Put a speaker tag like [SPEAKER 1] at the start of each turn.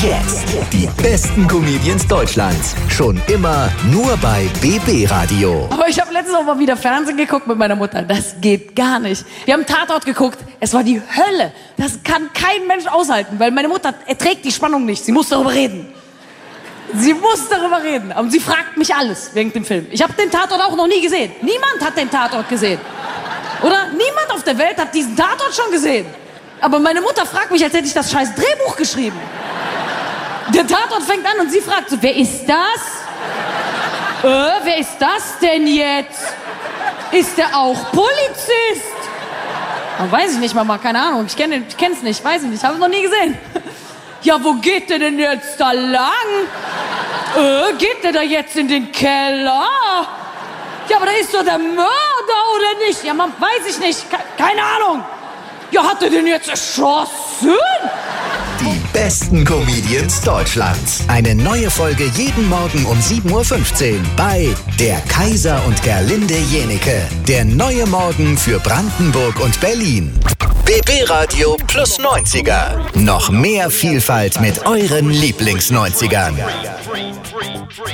[SPEAKER 1] Jetzt. Die besten Comedians Deutschlands. Schon immer nur bei BB Radio.
[SPEAKER 2] Aber ich habe letztens auch mal wieder Fernsehen geguckt mit meiner Mutter. Das geht gar nicht. Wir haben Tatort geguckt. Es war die Hölle. Das kann kein Mensch aushalten, weil meine Mutter erträgt die Spannung nicht. Sie muss darüber reden. Und sie fragt mich alles wegen dem Film. Ich habe den Tatort auch noch nie gesehen. Niemand hat den Tatort gesehen. Oder? Niemand auf der Welt hat diesen Tatort schon gesehen. Aber meine Mutter fragt mich, als hätte ich das scheiß Drehbuch geschrieben. Der Tatort fängt an und sie fragt so, wer ist das? Wer ist das denn jetzt? Ist der auch Polizist? Weiß ich nicht, Mama, keine Ahnung. Ich kenn's nicht, weiß ich nicht, habe es noch nie gesehen. Ja, wo geht der denn jetzt da lang? Geht der da jetzt in den Keller? Ja, aber da ist doch der Mörder, oder nicht? Ja, Mama, weiß ich nicht, keine Ahnung. Ja, hat er den jetzt erschossen?
[SPEAKER 1] Die besten Comedians Deutschlands. Eine neue Folge jeden Morgen um 7:15 Uhr bei Der Kaiser und Gerlinde Jenike. Der neue Morgen für Brandenburg und Berlin. BB Radio plus 90er. Noch mehr Vielfalt mit euren Lieblings-90ern.